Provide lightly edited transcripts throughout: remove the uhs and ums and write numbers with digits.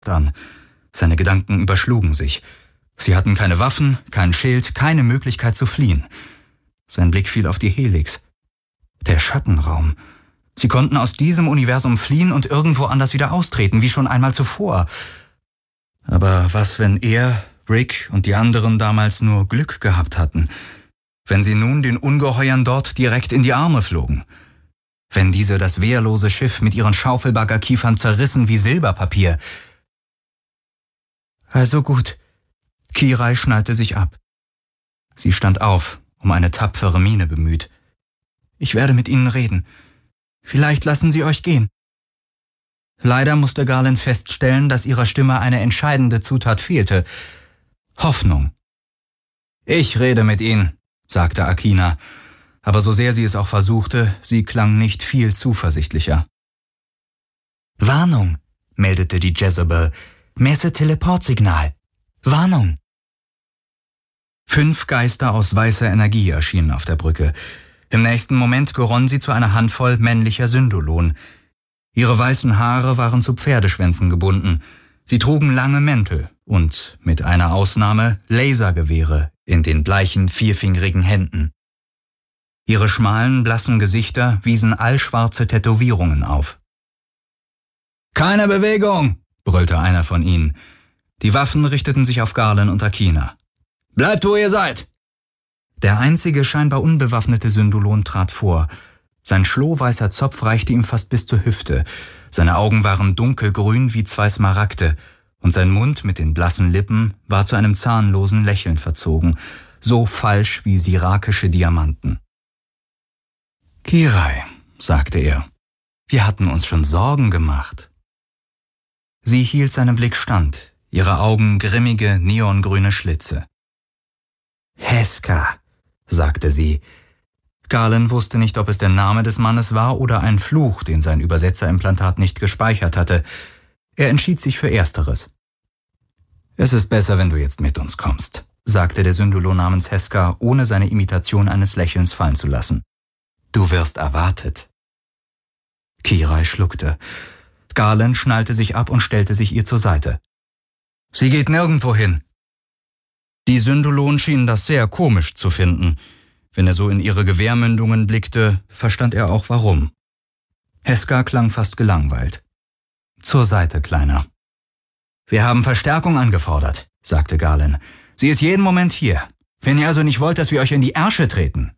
an. Seine Gedanken überschlugen sich. Sie hatten keine Waffen, kein Schild, keine Möglichkeit zu fliehen. Sein Blick fiel auf die Helix. Der Schattenraum. Sie konnten aus diesem Universum fliehen und irgendwo anders wieder austreten, wie schon einmal zuvor. Aber was, wenn er, Rick und die anderen damals nur Glück gehabt hatten? Wenn sie nun den Ungeheuern dort direkt in die Arme flogen? Wenn diese das wehrlose Schiff mit ihren Schaufelbaggerkiefern zerrissen wie Silberpapier? Also gut. Kirai schnallte sich ab. Sie stand auf, um eine tapfere Miene bemüht. Ich werde mit Ihnen reden. Vielleicht lassen Sie euch gehen. Leider musste Galen feststellen, dass ihrer Stimme eine entscheidende Zutat fehlte. Hoffnung. Ich rede mit Ihnen, sagte Akina, aber so sehr sie es auch versuchte, sie klang nicht viel zuversichtlicher. Warnung, meldete die Jezebel. Messe Teleportsignal. Warnung. 5 Geister aus weißer Energie erschienen auf der Brücke. Im nächsten Moment geronnen sie zu einer Handvoll männlicher Syndolon. Ihre weißen Haare waren zu Pferdeschwänzen gebunden. Sie trugen lange Mäntel und, mit einer Ausnahme, Lasergewehre in den bleichen, vierfingerigen Händen. Ihre schmalen, blassen Gesichter wiesen allschwarze Tätowierungen auf. »Keine Bewegung!« brüllte einer von ihnen. Die Waffen richteten sich auf Galen und Akina. »Bleibt, wo ihr seid!« Der einzige scheinbar unbewaffnete Syndolon trat vor. Sein schlohweißer Zopf reichte ihm fast bis zur Hüfte. Seine Augen waren dunkelgrün wie 2 Smaragde und sein Mund mit den blassen Lippen war zu einem zahnlosen Lächeln verzogen, so falsch wie sirakische Diamanten. »Kirai«, sagte er, »wir hatten uns schon Sorgen gemacht.« Sie hielt seinem Blick stand, ihre Augen grimmige, neongrüne Schlitze. »Heska«, sagte sie. Galen wusste nicht, ob es der Name des Mannes war oder ein Fluch, den sein Übersetzerimplantat nicht gespeichert hatte. Er entschied sich für Ersteres. »Es ist besser, wenn du jetzt mit uns kommst«, sagte der Syndolon namens Heska, ohne seine Imitation eines Lächelns fallen zu lassen. »Du wirst erwartet.« Kirai schluckte. Galen schnallte sich ab und stellte sich ihr zur Seite. »Sie geht nirgendwo hin.« Die Syndolon schienen das sehr komisch zu finden. Wenn er so in ihre Gewehrmündungen blickte, verstand er auch warum. Heska klang fast gelangweilt. »Zur Seite, Kleiner.« »Wir haben Verstärkung angefordert«, sagte Galen. »Sie ist jeden Moment hier. Wenn ihr also nicht wollt, dass wir euch in die Ärsche treten.«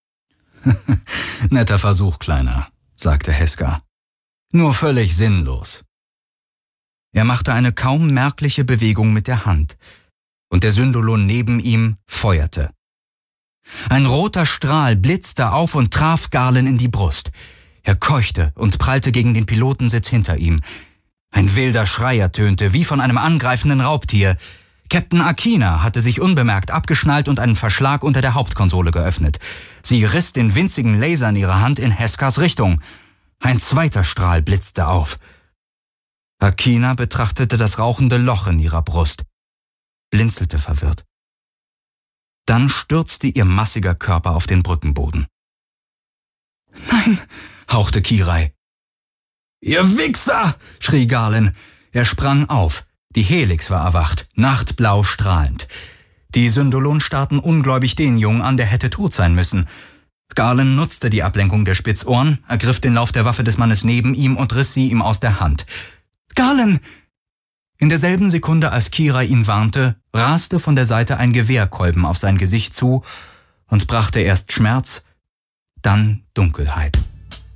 »Netter Versuch, Kleiner«, sagte Heska. »Nur völlig sinnlos.« Er machte eine kaum merkliche Bewegung mit der Hand, und der Syndolon neben ihm feuerte. Ein roter Strahl blitzte auf und traf Galen in die Brust. Er keuchte und prallte gegen den Pilotensitz hinter ihm. Ein wilder Schrei ertönte, wie von einem angreifenden Raubtier. Captain Akina hatte sich unbemerkt abgeschnallt und einen Verschlag unter der Hauptkonsole geöffnet. Sie riss den winzigen Laser in ihrer Hand in Heskas Richtung. Ein zweiter Strahl blitzte auf. Akina betrachtete das rauchende Loch in ihrer Brust, blinzelte verwirrt. Dann stürzte ihr massiger Körper auf den Brückenboden. »Nein«, hauchte Kirai. »Ihr Wichser«, schrie Galen. Er sprang auf. Die Helix war erwacht, nachtblau strahlend. Die Syndolon starrten ungläubig den Jungen an, der hätte tot sein müssen. Galen nutzte die Ablenkung der Spitzohren, ergriff den Lauf der Waffe des Mannes neben ihm und riss sie ihm aus der Hand. »Galen!« In derselben Sekunde, als Kirai ihn warnte, raste von der Seite ein Gewehrkolben auf sein Gesicht zu und brachte erst Schmerz, dann Dunkelheit.